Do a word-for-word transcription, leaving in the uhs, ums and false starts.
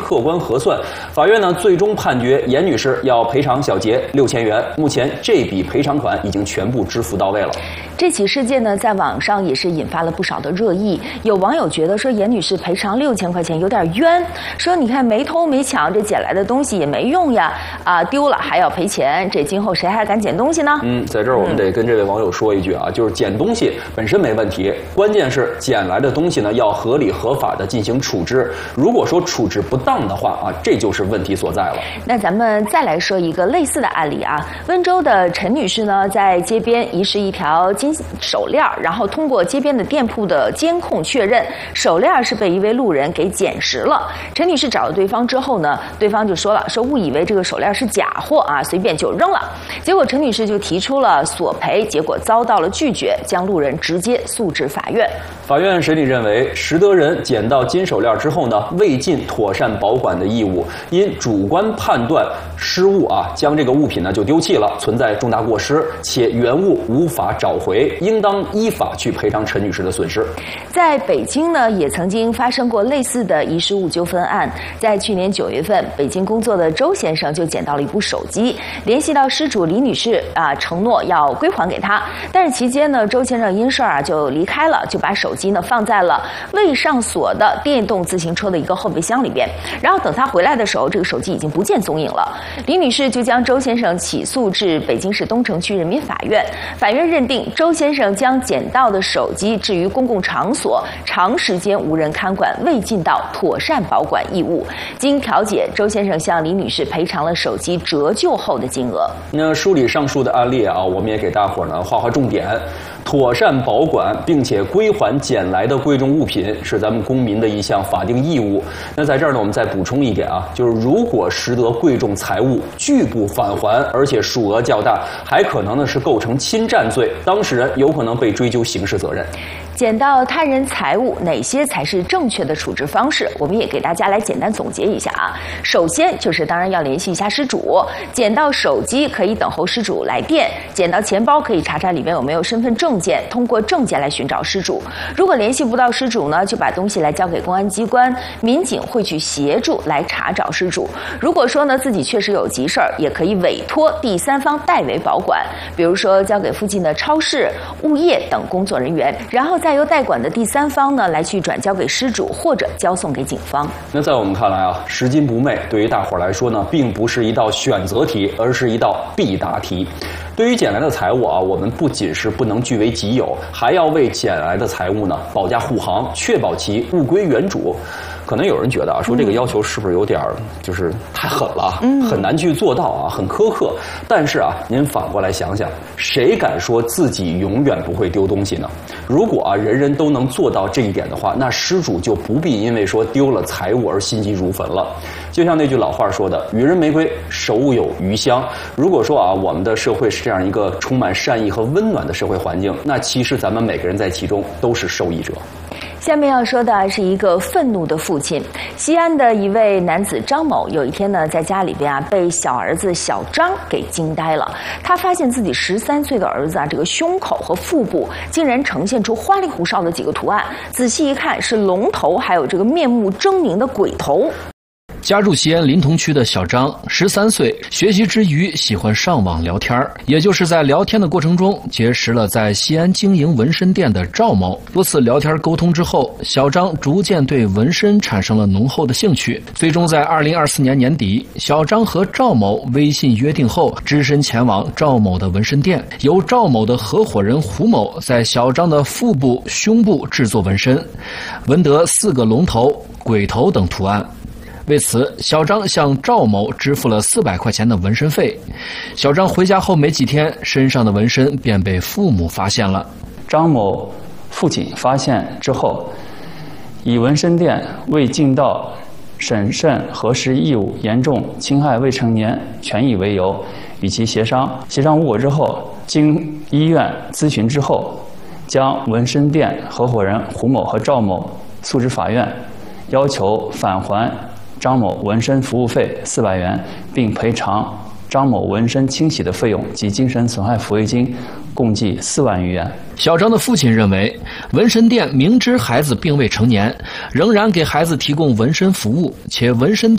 客观核算，法院呢最终判决严女士要赔偿小杰六千元。目前这笔赔偿款已经全部支付到位了。 这起事件呢，在网上也是引发了不少的热议。有网友觉得说，严女士赔偿六千块钱有点冤，说你看没偷没抢，这捡来的东西也没用呀，啊丢了还要赔钱，这今后谁还敢捡东西呢？ 嗯，在这儿我们得跟这位网友说一句啊，嗯、就是捡东西本身没问题，关键是捡来的东西呢要合理合法的进行处置。如果说处置不当的话啊，这就是问题所在了。 那咱们再来说一个类似的案例啊，温州的陈女士呢，在街边遗失一条金手链，然后通过街边的店铺的监控确认，手链是被一位路人给捡拾了。陈女士找到对方之后呢，对方就说了，说误以为这个手链是假货啊，随便就扔了。结果陈女士就提出了索赔，结果遭到了拒绝，将路人直接诉至法院。 法院审理认为，拾得人捡到金手链之后呢，未尽妥善保管的义务，因主观判断失误啊，将这个物品呢就丢弃了，存在重大过失，且原物无法找回，应当依法去赔偿陈女士的损失。 在北京呢，也曾经发生过类似的遗失物纠纷案。在去年九月份，北京工作的周先生就捡到了一部手机，联系到失主李女士啊，承诺要归还给他。但是期间呢，周先生因事儿啊就离开了，就把手机呢放在了未上锁的电动自行车的一个后备箱里边。然后等他回来的时候，这个手机已经不见踪影了。李女士就将周先生起诉至北京市东城区人民法院。法院认定周先生将捡到的手机置于公共场所，长时间无人看管，未尽到妥善保管义务。经调解，周先生向李女士赔偿了手机折旧后的金额。 那梳理上述的案例啊，我们也给大伙儿呢画画重点。妥善保管并且归还捡来的贵重物品是咱们公民的一项法定义务。那在这儿呢，我们再补充一点啊，就是如果拾得贵重财物拒不返还，而且数额较大，还可能呢是构成侵占罪，当事人有可能被追究刑事责任。 捡到他人财物，哪些才是正确的处置方式？我们也给大家来简单总结一下啊。首先就是当然要联系一下失主，捡到手机可以等候失主来电，捡到钱包可以查查里面有没有身份证件，通过证件来寻找失主。如果联系不到失主呢，就把东西来交给公安机关，民警会去协助来查找失主。如果说呢自己确实有急事儿，也可以委托第三方代为保管，比如说交给附近的超市、物业等工作人员，然后再由代管的第三方呢来去转交给失主或者交送给警方。 那在我们看来啊，拾金不昧对于大伙儿来说呢，并不是一道选择题，而是一道必答题。对于捡来的财物啊，我们不仅是不能据为己有，还要为捡来的财物呢保驾护航，确保其物归原主。可能有人觉得啊，说这个要求是不是有点就是太狠了，嗯，很难去做到啊，很苛刻。但是啊，您反过来想想，谁敢说自己永远不会丢东西呢？如果啊人人都能做到这一点的话，那失主就不必因为说丢了财物而心急如焚了。就像那句老话说的，予人玫瑰，手有余香。如果说啊，我们的社会是这样一个充满善意和温暖的社会环境，那其实咱们每个人在其中都是受益者。 下面要说的是一个愤怒的父亲。西安的一位男子张某，有一天呢，在家里边啊，被小儿子小张给惊呆了。他发现自己十三岁的儿子啊，这个胸口和腹部竟然呈现出花里胡哨的几个图案，仔细一看是龙头，还有这个面目狰狞的鬼头。 家住西安临潼区的小张，十三岁，学习之余喜欢上网聊天，也就是在聊天的过程中结识了在西安经营纹身店的赵某。多次聊天沟通之后，小张逐渐对纹身产生了浓厚的兴趣。最终在二零二四年年底，小张和赵某微信约定后，只身前往赵某的纹身店，由赵某的合伙人胡某在小张的腹部、胸部制作纹身，纹得四个龙头、鬼头等图案。为此，小张向赵某支付了四百块钱的纹身费。小张回家后没几天，身上的纹身便被父母发现了。 张某父亲发现之后，以纹身店未尽到审慎核实义务，严重侵害未成年权益为由，与其协商。协商无果之后，经医院咨询之后，将纹身店合伙人胡某和赵某诉至法院，要求返还张某纹身服务费四百元，并赔偿张某纹身清洗的费用及精神损害抚慰金，共计四万余元。 小张的父亲认为，纹身店明知孩子并未成年，仍然给孩子提供纹身服务，且纹身店